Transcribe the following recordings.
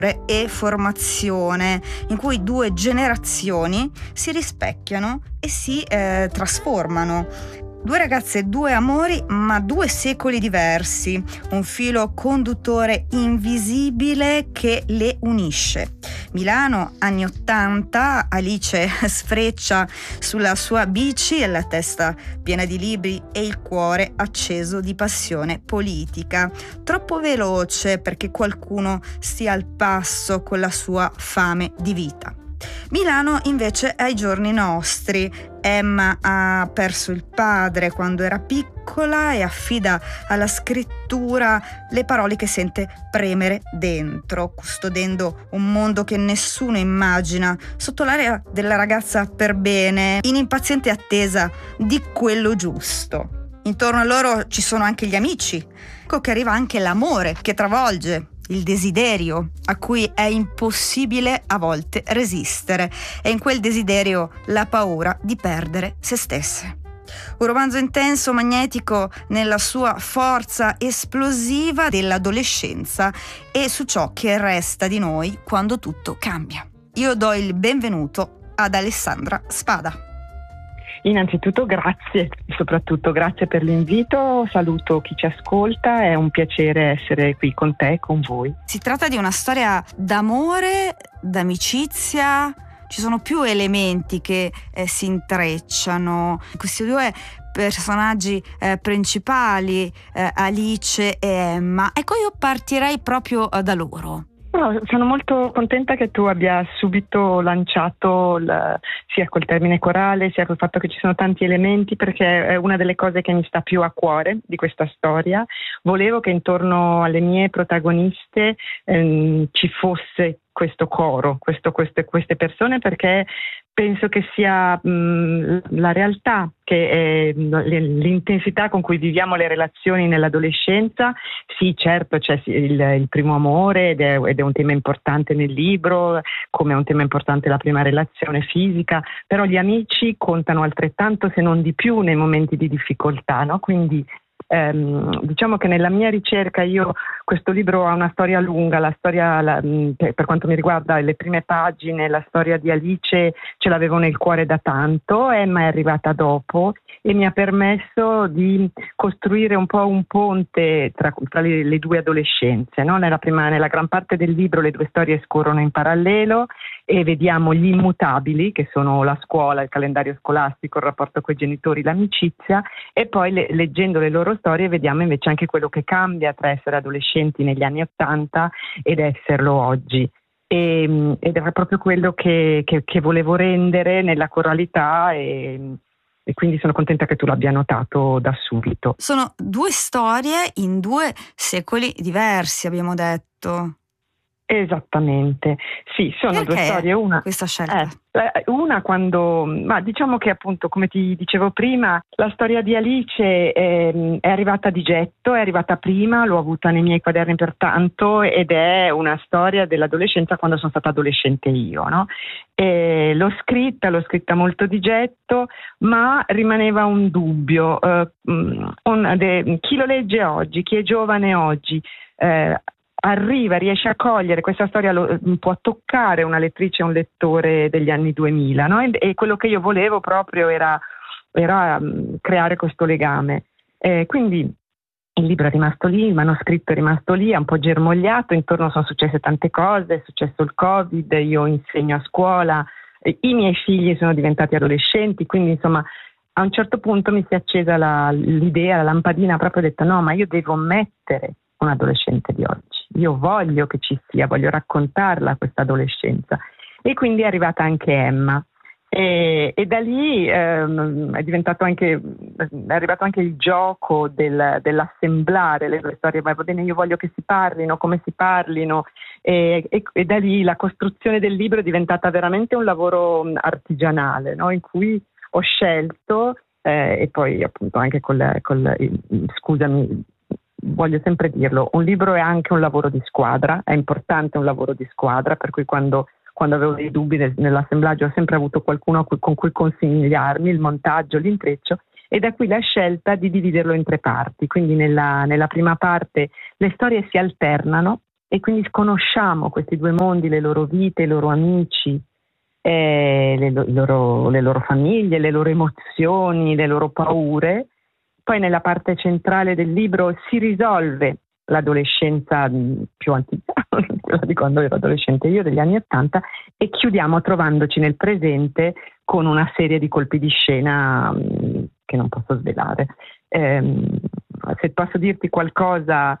e formazione, in cui due generazioni si rispecchiano e si trasformano. Due ragazze, due amori, ma due secoli diversi, un filo conduttore invisibile che le unisce. Milano, anni '80, Alice sfreccia sulla sua bici, la testa piena di libri e il cuore acceso di passione politica. Troppo veloce perché qualcuno stia al passo con la sua fame di vita. Milano invece è ai giorni nostri. Emma ha perso il padre quando era piccola e affida alla scrittura le parole che sente premere dentro, custodendo un mondo che nessuno immagina, sotto l'area della ragazza per bene, in impaziente attesa di quello giusto. Intorno a loro ci sono anche gli amici, ecco che arriva anche l'amore che travolge, il desiderio a cui è impossibile a volte resistere, e in quel desiderio la paura di perdere se stesse. Un romanzo intenso, magnetico nella sua forza esplosiva dell'adolescenza e su ciò che resta di noi quando tutto cambia. Io do il benvenuto ad Alessandra Spada. Innanzitutto grazie, soprattutto grazie per l'invito, saluto chi ci ascolta, è un piacere essere qui con te e con voi. Si tratta di una storia d'amore, d'amicizia, ci sono più elementi che si intrecciano. Questi due personaggi principali, Alice e Emma. Ecco, io partirei proprio da loro. Sono molto contenta che tu abbia subito lanciato sia col termine corale sia col fatto che ci sono tanti elementi, perché è una delle cose che mi sta più a cuore di questa storia. Volevo che intorno alle mie protagoniste ci fosse questo coro, queste persone, perché penso che sia la realtà, che è l'intensità con cui viviamo le relazioni nell'adolescenza. Sì, certo, c'è il primo amore ed è un tema importante nel libro, come è un tema importante la prima relazione fisica, però gli amici contano altrettanto, se non di più, nei momenti di difficoltà, no? Quindi diciamo che nella mia ricerca questo libro ha una storia lunga, per quanto mi riguarda le prime pagine, la storia di Alice ce l'avevo nel cuore da tanto, Emma è arrivata dopo e mi ha permesso di costruire un po' un ponte tra le due adolescenze, no? Nella gran parte del libro le due storie scorrono in parallelo e vediamo gli immutabili, che sono la scuola, il calendario scolastico, il rapporto con i genitori, l'amicizia, e poi leggendo le loro storie vediamo invece anche quello che cambia tra essere adolescenti negli anni '80 ed esserlo oggi. Ed era proprio quello che volevo rendere nella coralità e quindi sono contenta che tu l'abbia notato da subito. Sono due storie in due secoli diversi, abbiamo detto. Esattamente, sì, sono Perché due storie. Una questa scelta? Una ma diciamo che appunto, come ti dicevo prima, la storia di Alice è arrivata di getto, è arrivata prima, l'ho avuta nei miei quaderni per tanto, ed è una storia dell'adolescenza quando sono stata adolescente io, no? E l'ho scritta molto di getto, ma rimaneva un dubbio. Chi lo legge oggi, chi è giovane oggi, riesce a cogliere questa storia, può toccare una lettrice e un lettore degli anni 2000, no? E quello che io volevo proprio era creare questo legame. Quindi il libro è rimasto lì, il manoscritto è rimasto lì, è un po' germogliato, intorno sono successe tante cose, è successo il Covid, io insegno a scuola, i miei figli sono diventati adolescenti, quindi insomma a un certo punto mi si è accesa l'idea, la lampadina, proprio ho detto no, ma io devo mettere un adolescente di oggi. Io voglio che ci sia, voglio raccontarla questa adolescenza, e quindi è arrivata anche Emma e da lì è arrivato anche il gioco dell'assemblare le due storie. Va bene, io voglio che si parlino, come si parlino, e da lì la costruzione del libro è diventata veramente un lavoro artigianale, no? In cui ho scelto e poi appunto anche scusami, voglio sempre dirlo, un libro è anche un lavoro di squadra, è importante un lavoro di squadra, per cui quando avevo dei dubbi nell'assemblaggio ho sempre avuto qualcuno con cui consigliarmi, il montaggio, l'intreccio, e da qui la scelta di dividerlo in 3 parti. Quindi nella prima parte le storie si alternano, e quindi conosciamo questi due mondi, le loro vite, i loro amici, le loro famiglie, le loro emozioni, le loro paure. Poi nella parte centrale del libro si risolve l'adolescenza più antica, quella di quando ero adolescente io, degli anni '80, e chiudiamo trovandoci nel presente con una serie di colpi di scena che non posso svelare. Se posso dirti qualcosa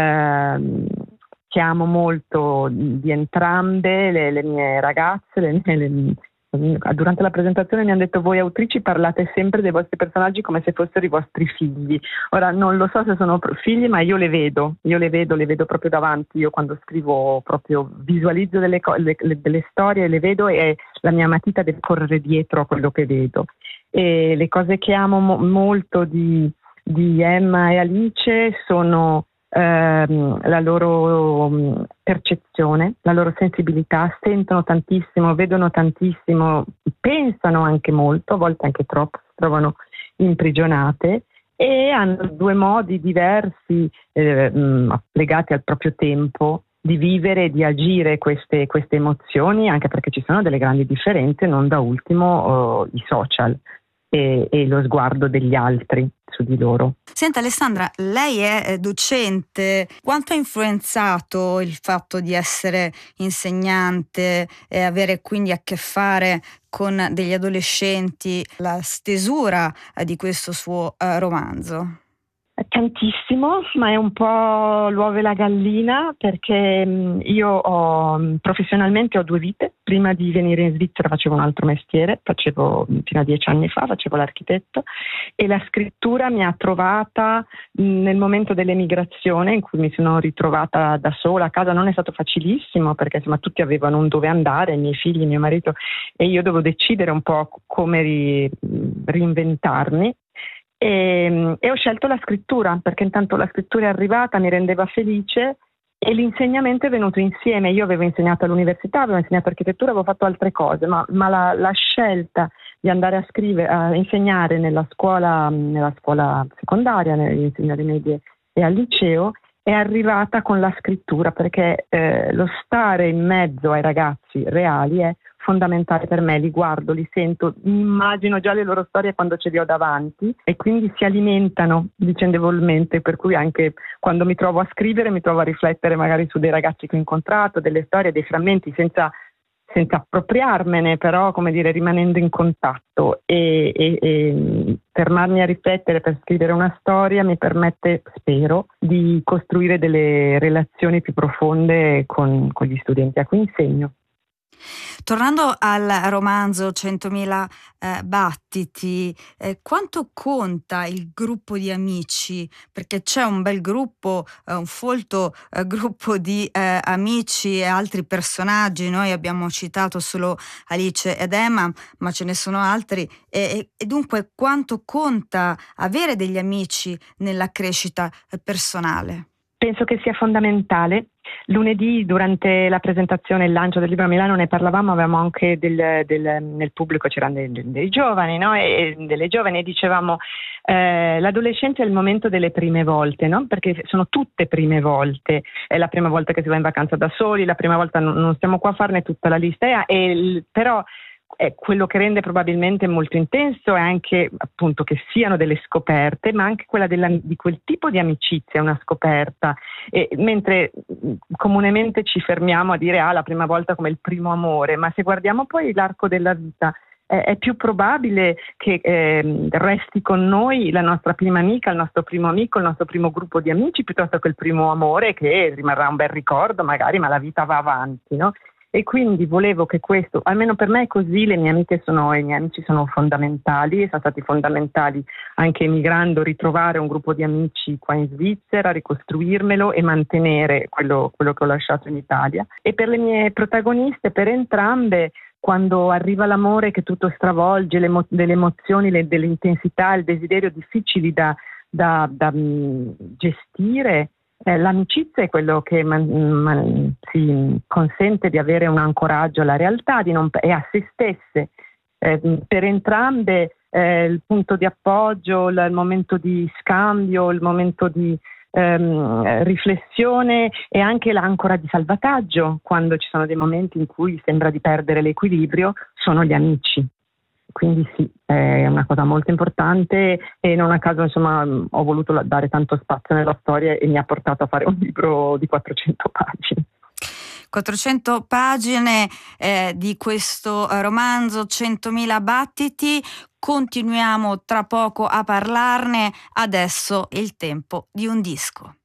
che amo molto di entrambe le mie ragazze, durante la presentazione mi hanno detto: voi autrici parlate sempre dei vostri personaggi come se fossero i vostri figli. Ora non lo so se sono figli, ma io le vedo proprio davanti. Io quando scrivo proprio visualizzo delle storie, le vedo e la mia matita deve correre dietro a quello che vedo. E le cose che amo molto di Emma e Alice sono la loro percezione, la loro sensibilità, sentono tantissimo, vedono tantissimo, pensano anche molto, a volte anche troppo, si trovano imprigionate e hanno due modi diversi legati al proprio tempo di vivere e di agire queste emozioni, anche perché ci sono delle grandi differenze, non da ultimo i social e lo sguardo degli altri su di loro. Senta Alessandra, lei è docente, quanto ha influenzato il fatto di essere insegnante e avere quindi a che fare con degli adolescenti la stesura di questo suo romanzo? Tantissimo, ma è un po' l'uovo e la gallina, perché io professionalmente ho due vite. Prima di venire in Svizzera facevo un altro mestiere, fino a 10 anni fa facevo l'architetto, e la scrittura mi ha trovata nel momento dell'emigrazione, in cui mi sono ritrovata da sola a casa. Non è stato facilissimo, perché insomma tutti avevano un dove andare, i miei figli, mio marito, e io dovevo decidere un po' come reinventarmi. E ho scelto la scrittura, perché intanto la scrittura è arrivata, mi rendeva felice e l'insegnamento è venuto insieme. Io avevo insegnato all'università, avevo insegnato architettura, avevo fatto altre cose, ma la scelta di andare a insegnare nella scuola secondaria, nelle medie e al liceo, è arrivata con la scrittura, perché lo stare in mezzo ai ragazzi reali è fondamentale per me. Li guardo, li sento, mi immagino già le loro storie quando ce li ho davanti e quindi si alimentano vicendevolmente, per cui anche quando mi trovo a scrivere mi trovo a riflettere magari su dei ragazzi che ho incontrato, delle storie, dei frammenti, senza appropriarmene, però come dire, rimanendo in contatto e fermarmi a riflettere per scrivere una storia mi permette, spero, di costruire delle relazioni più profonde con gli studenti a cui insegno. Tornando al romanzo 100.000 battiti, quanto conta il gruppo di amici? Perché c'è un bel gruppo, un folto gruppo di amici e altri personaggi. Noi abbiamo citato solo Alice ed Emma, ma ce ne sono altri. E dunque quanto conta avere degli amici nella crescita personale? Penso che sia fondamentale. Lunedì, durante la presentazione e il lancio del libro a Milano, ne parlavamo, avevamo anche nel pubblico c'erano dei giovani, no? E delle giovani, e dicevamo l'adolescenza è il momento delle prime volte, no? Perché sono tutte prime volte, è la prima volta che si va in vacanza da soli, la prima volta non stiamo qua a farne tutta la lista, però quello che rende probabilmente molto intenso è anche appunto che siano delle scoperte, ma anche quella di quel tipo di amicizia è una scoperta, mentre comunemente ci fermiamo a dire la prima volta come il primo amore, ma se guardiamo poi l'arco della vita è più probabile che resti con noi la nostra prima amica, il nostro primo amico, il nostro primo gruppo di amici, piuttosto che il primo amore, che rimarrà un bel ricordo magari, ma la vita va avanti, no? E quindi volevo che questo, almeno per me è così, le mie amiche e i miei amici sono fondamentali, sono stati fondamentali anche emigrando, ritrovare un gruppo di amici qua in Svizzera, ricostruirmelo e mantenere quello che ho lasciato in Italia. E per le mie protagoniste, per entrambe, quando arriva l'amore che tutto stravolge, delle emozioni, delle intensità, il desiderio difficili da gestire, l'amicizia è quello che si consente di avere un ancoraggio alla realtà e a se stesse. Per entrambe il punto di appoggio, il momento di scambio, il momento di riflessione e anche l'ancora di salvataggio quando ci sono dei momenti in cui sembra di perdere l'equilibrio, sono gli amici. Quindi sì, è una cosa molto importante e non a caso insomma ho voluto dare tanto spazio nella storia e mi ha portato a fare un libro di 400 pagine. 400 pagine di questo romanzo, 100.000 battiti. Continuiamo tra poco a parlarne, adesso è il tempo di un disco.